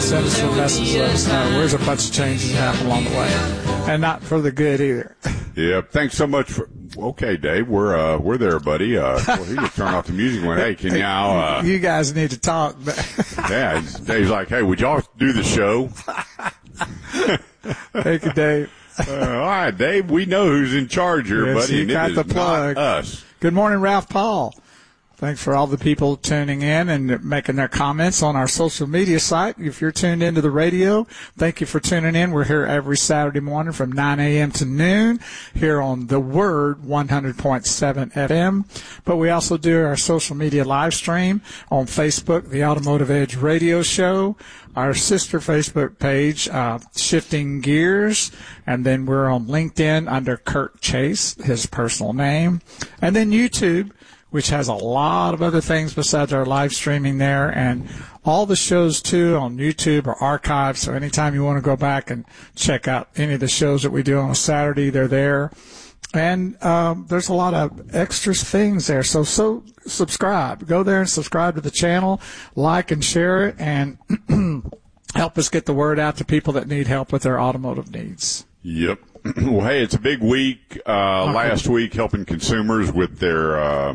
send us a message. Let us know. There's a bunch of changes that happen along the way, and not for the good either. Yeah, thanks so much for. Okay, Dave, we're there, buddy. Well, he just turned off the music. Went, hey, can y'all? You guys need to talk. Yeah, Dave's like, hey, would y'all do the show? Thank you, Dave. All right, Dave. We know who's in charge here, yes, buddy. You got the plug. Not us. Good morning, Ralph Paul. Thanks for all the people tuning in and making their comments on our social media site. If you're tuned into the radio, thank you for tuning in. We're here every Saturday morning from 9 a.m. to noon here on The Word 100.7 FM. But we also do our social media live stream on Facebook, the Automotive Edge Radio Show, our sister Facebook page, Shifting Gears, and then we're on LinkedIn under Kurt Chase, his personal name, and then YouTube, which has a lot of other things besides our live streaming there. And all the shows, too, on YouTube are archived. So anytime you want to go back and check out any of the shows that we do on a Saturday, they're there. And there's a lot of extra things there. So subscribe. Go there and subscribe to the channel, like and share it, and help us get the word out to people that need help with their automotive needs. Yep. Well, hey, it's a big week. Last week, helping consumers with their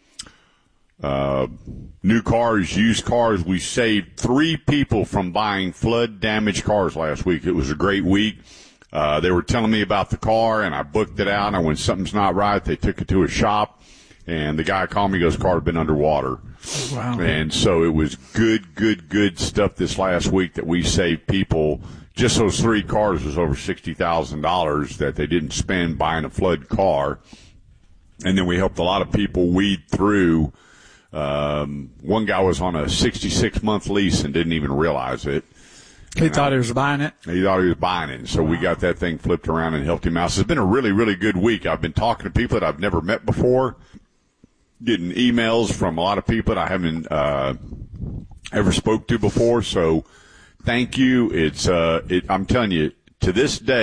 new cars, used cars. We saved 3 people from buying flood-damaged cars last week. It was a great week. They were telling me about the car, and I booked it out. And when something's not right, they took it to a shop, and the guy called me, goes, car had been underwater. Wow. And so it was good stuff this last week that we saved people. Just those 3 cars was over $60,000 that they didn't spend buying a flood car. And then we helped a lot of people weed through. One guy was on a 66-month lease and didn't even realize it. He thought he was buying it? He thought he was buying it. So we got that thing flipped around and helped him out. So it's been a really, really good week. I've been talking to people that I've never met before, getting emails from a lot of people that I haven't ever spoke to before. So thank you. I'm telling you, to this day,